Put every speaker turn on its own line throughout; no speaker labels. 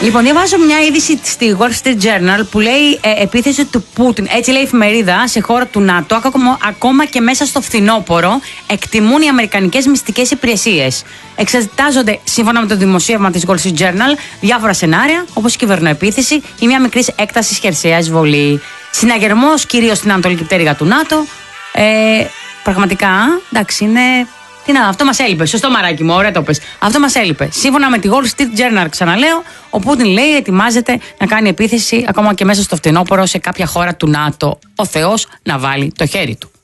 Λοιπόν, διαβάζω μια είδηση στη Wall Street Journal που λέει επίθεση του Πούτιν. Έτσι λέει η εφημερίδα, σε χώρα του ΝΑΤΟ, ακόμα και μέσα στο φθινόπωρο, εκτιμούν οι αμερικανικές μυστικές υπηρεσίες. Εξετάζονται, σύμφωνα με το δημοσίευμα της Wall Street Journal, διάφορα σενάρια, όπως η κυβερνοεπίθεση ή μια μικρή έκταση χερσαία εισβολή. Συναγερμός κυρίως στην ανατολική πτέρυγα του ΝΑΤΟ. Πραγματικά, εντάξει, είναι. Τι να, αυτό μας έλειπε. Σωστό, μαράκι μου, ωραία το πες. Αυτό μας έλειπε. Σύμφωνα με τη Wall Street Journal, ξαναλέω, ο Πούτιν λέει ετοιμάζεται να κάνει επίθεση ακόμα και μέσα στο φθινόπωρο σε κάποια χώρα του ΝΑΤΟ. Ο Θεός να βάλει το χέρι του.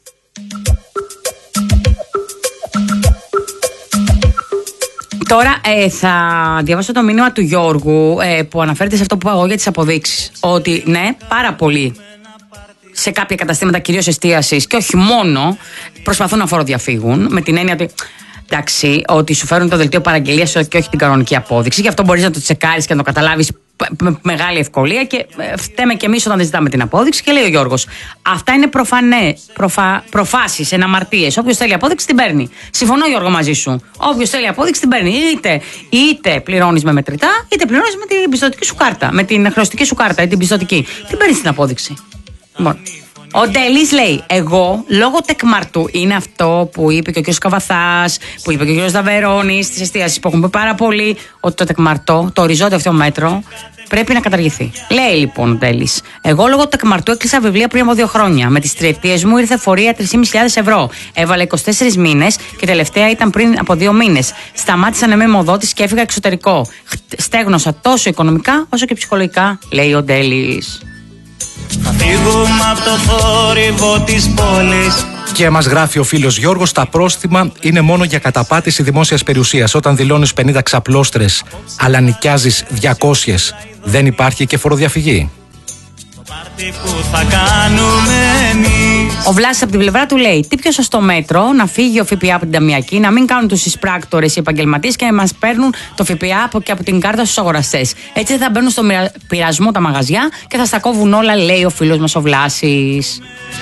Τώρα θα διαβάσω το μήνυμα του Γιώργου που αναφέρεται σε αυτό που είπα εγώ για τις αποδείξεις. Ότι ναι, πάρα πολύ. Σε κάποια καταστήματα, κυρίως εστίασης και όχι μόνο, προσπαθούν να φοροδιαφύγουν με την έννοια ότι εντάξει, ότι σου φέρουν το δελτίο παραγγελίας και όχι την κανονική απόδειξη. Γι' αυτό μπορείς να το τσεκάρεις και να το καταλάβεις με μεγάλη ευκολία και φταίμε κι εμείς όταν δεν ζητάμε την απόδειξη. Και λέει ο Γιώργος, αυτά είναι προφάσεις, εναμαρτίες. Όποιος θέλει απόδειξη την παίρνει. Συμφωνώ, Γιώργο, μαζί σου. Όποιος θέλει απόδειξη την παίρνει. Είτε πληρώνεις με μετρητά, είτε πληρώνεις με την πιστωτική σου κάρτα. Με την χρεωστική σου κάρτα ή την πιστωτική. Την παίρνεις την απόδειξη. Λοιπόν, ο Ντέλης λέει, εγώ λόγω τεκμαρτού, είναι αυτό που είπε και ο κ. Καβαθάς, που είπε και ο κ. Δαβερώνης στις εστίασεις που έχουν πει πάρα πολύ, ότι το τεκμαρτό, το οριζόντιο αυτό μέτρο, πρέπει να καταργηθεί. Λέει λοιπόν ο Ντέλης, εγώ λόγω τεκμαρτού έκλεισα βιβλία πριν από 2 χρόνια. Με τις τριετίες μου ήρθε φορεία 3.500 ευρώ. Έβαλε 24 μήνες και τελευταία ήταν πριν από 2 μήνες. Σταμάτησα να είμαι αιμοδότης και έφυγα εξωτερικό. Στέγνωσα τόσο οικονομικά όσο και ψυχολογικά, λέει ο Ντέλης.
Θα φύγουμε από το θόρυβο της πόλης.
Και μας γράφει ο φίλος Γιώργος, τα πρόστιμα είναι μόνο για καταπάτηση δημόσιας περιουσίας. Όταν δηλώνεις 50 ξαπλώστρες, αλλά νοικιάζεις 200, δεν υπάρχει και φοροδιαφυγή.
Που θα κάνουμε εμείς.
Ο Βλάσης από την πλευρά του λέει: τι πιο σωστό μέτρο να φύγει ο ΦΠΑ από την ταμιακή, να μην κάνουν τους εισπράκτορες οι επαγγελματίες και να μας παίρνουν το ΦΠΑ και από την κάρτα στους αγοραστές. Έτσι θα μπαίνουν στο πειρασμό τα μαγαζιά και θα στα κόβουν όλα, λέει ο φίλος μας ο Βλάσης.